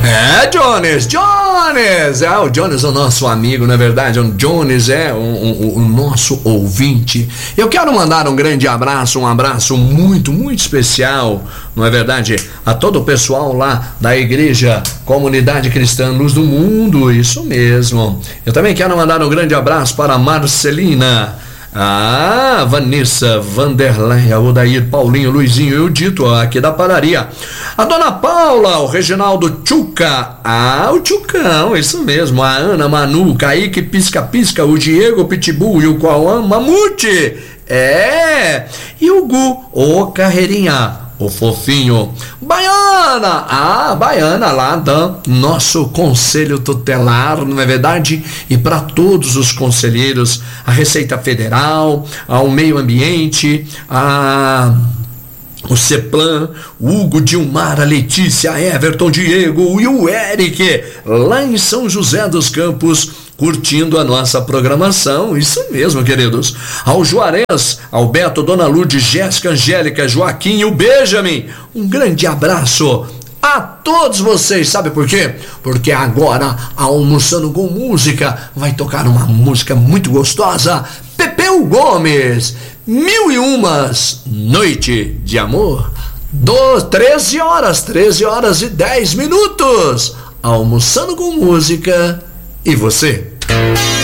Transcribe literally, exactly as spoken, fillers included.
É, Jones, Jones, é, o Jones é o nosso amigo, não é verdade? O Jones é o, o, o nosso ouvinte. Eu quero mandar um grande abraço, um abraço muito, muito especial, não é verdade? A todo o pessoal lá da Igreja Comunidade Cristã Luz do Mundo, isso mesmo. Eu também quero mandar um grande abraço para a Marcelina, ah, Vanessa, Vanderlei, Odair, Paulinho, Luizinho e o Dito aqui da padaria. A dona Paula, o Reginaldo Tchuca, ah, o Tchucão, isso mesmo. A Ana, Manu, Kaique, Pisca Pisca, o Diego Pitbull e o Cauã Mamute. É, e o Gu, o Carreirinha, o fofinho. Baiana, ah, Baiana lá do nosso conselho tutelar, não é verdade? E para todos os conselheiros, a Receita Federal, ao Meio Ambiente, a o Ceplan, o Hugo, Dilmar, a Letícia, a Everton, Diego e o Eric, lá em São José dos Campos, curtindo a nossa programação, isso mesmo, queridos. Ao Juarez, ao Beto, Dona Lourdes, Jéssica, Angélica, Joaquim e o Benjamin, um grande abraço a todos vocês, sabe por quê? Porque agora, Almoçando com Música, vai tocar uma música muito gostosa, Pepeu Gomes, Mil e Umas Noite de Amor, do, treze horas, treze horas e dez minutos, Almoçando com Música. E você?